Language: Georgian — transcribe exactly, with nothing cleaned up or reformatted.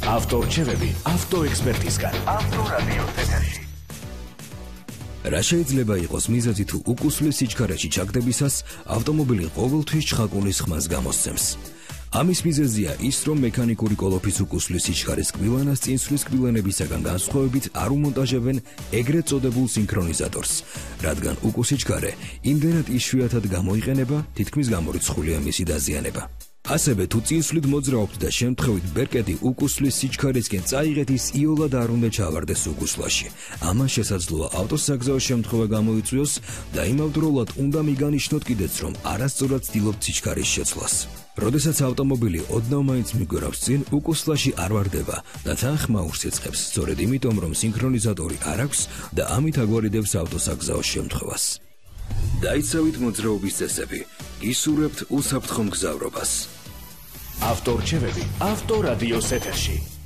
ავტორჩევები ავტოექსპერტისგან. ავტორადიოს ეთერში. რა შეიძლება იყოს მიზეზი თუ უკუსლის სიჩქარეში ჩაგდებისას ავტომობილი ყოველთვის ჩხაკუნის ხმას გამოსცემს? ამის მიზეზია ის, რომ მექანიკური კოლოფის უკუსლის სიჩქარის კბილანას წინსვლის კბილანებისაგან განსხვავებით არ უმონტაჟებენ ეგრეთ წოდებულ სინქრონიზატორს, რადგან უკუსიჩქარე იმდენად იშვიათად გამოიყენება, თითქმის გამორიცხულია მისი დაზიანება. ასევე თუ წინსვლით მოძრაობთ და შემთხვევით ბერკეტი უკუსლის სიჩქარისკენ წაიღეთ, ის იოლად არ უნდა ჩავარდეს უკუსლაში. ამან შესაძლოა ავტოსაგზაო შემთხვევა გამოიწვიოს და იმავდროულად უნდა მიგანიშნოთ კიდეც, რომ არასწორად ცდილობთ სიჩქარის შეცვლას. როდესაც ავტომობილი ოდნავ მაინც მიგვერავს წინ, უკუსლაში არ ვარდება და თან ხმაურს ეწყებს, სწორედ იმიტომ, რომ სინქრონიზატორი არ აქვს და ამით აგვარიდებს ავტოსაგზაოს შემთხვევას. დაიცავით მოძრაობის წესები, გისურვებთ უსაფრთხო მგზავრობას. ავტორჩევები ავტორადიოს ეთერში.